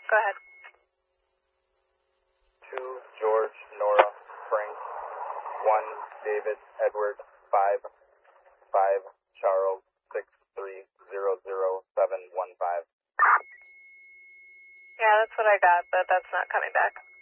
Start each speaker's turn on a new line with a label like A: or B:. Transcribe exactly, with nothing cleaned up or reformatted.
A: Go ahead.
B: Two, George, Nora, Frank. One, David, Edward. Five, five, Charles. Six, three, zero, zero, seven, one, five.
A: Yeah, that's what I got, but that's not coming back.